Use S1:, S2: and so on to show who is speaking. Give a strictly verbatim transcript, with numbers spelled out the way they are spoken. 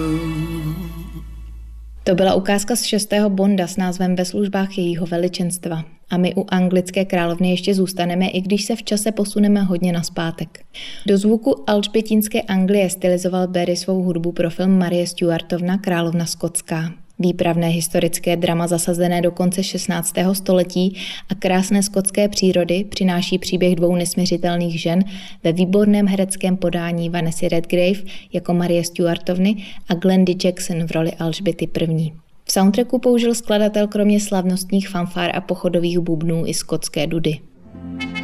S1: To byla ukázka z šestého Bonda s názvem Ve službách jejího veličenstva. A my u anglické královny ještě zůstaneme, i když se v čase posuneme hodně nazpátek. Do zvuku alžbětínské Anglie stylizoval Barry svou hudbu pro film Marie Stuartovna, královna skotská. Výpravné historické drama zasazené do konce šestnáctého století a krásné skotské přírody přináší příběh dvou nesměřitelných žen ve výborném hereckém podání Vanessy Redgrave jako Marie Stuartovny a Glendy Jackson v roli Alžběty první. V soundtracku použil skladatel kromě slavnostních fanfár a pochodových bubnů i skotské dudy.